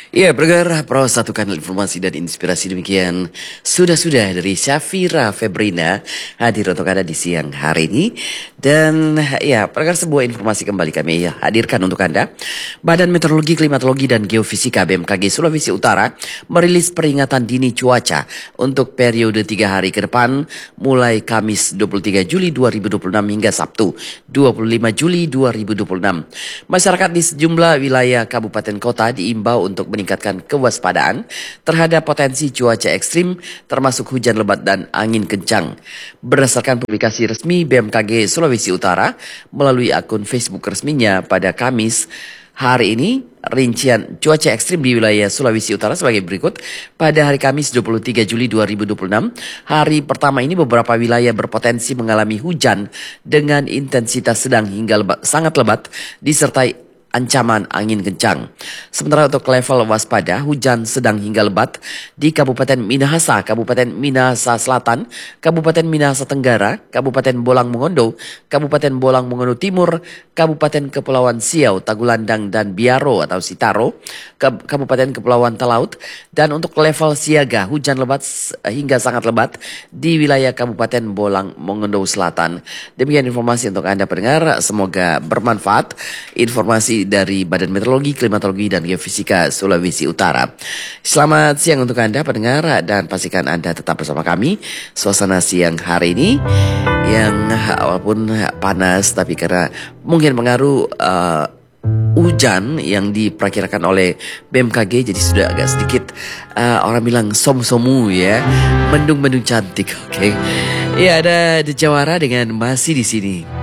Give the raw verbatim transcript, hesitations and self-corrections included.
Ya, pendengar Pro Satu Kanal Informasi dan Inspirasi demikian sudah-sudah dari Syafira Febrina hadir untuk Anda di siang hari ini. Dan ya, pendengar, sebuah informasi kembali kami ya, hadirkan untuk Anda. Badan Meteorologi, Klimatologi dan Geofisika B M K G Sulawesi Utara merilis peringatan dini cuaca untuk periode tiga hari ke depan mulai Kamis dua puluh tiga Juli dua ribu dua puluh enam hingga Sabtu dua puluh lima Juli dua ribu dua puluh enam. Masyarakat di sejumlah wilayah kabupaten kota diimbau untuk meningkatkan kewaspadaan terhadap potensi cuaca ekstrim termasuk hujan lebat dan angin kencang. Berdasarkan publikasi resmi B M K G Sulawesi Utara melalui akun Facebook resminya pada Kamis hari ini, rincian cuaca ekstrim di wilayah Sulawesi Utara sebagai berikut. Pada hari Kamis dua puluh tiga Juli dua ribu dua puluh enam, hari pertama ini beberapa wilayah berpotensi mengalami hujan dengan intensitas sedang hingga lebat, sangat lebat disertai ancaman angin kencang. Sementara untuk level waspada, hujan sedang hingga lebat di Kabupaten Minahasa, Kabupaten Minahasa Selatan, Kabupaten Minahasa Tenggara, Kabupaten Bolang Mongondo, Kabupaten Bolang Mongondo Timur, Kabupaten Kepulauan Siau, Tagulandang dan Biaro atau Sitaro, Kabupaten Kepulauan Talaut, dan untuk level siaga, hujan lebat hingga sangat lebat di wilayah Kabupaten Bolang Mongondo Selatan. Demikian informasi untuk Anda pendengar, semoga bermanfaat. Informasi dari Badan Meteorologi, Klimatologi dan Geofisika Sulawesi Utara. Selamat siang untuk Anda pendengar dan pastikan Anda tetap bersama kami. Suasana siang hari ini yang walaupun panas tapi karena mungkin pengaruh uh, hujan yang diperkirakan oleh B M K G jadi sudah agak sedikit uh, orang bilang som-somu ya, mendung-mendung cantik. Oke. Okay. Ya, ada The Jawara dengan Masih di Sini.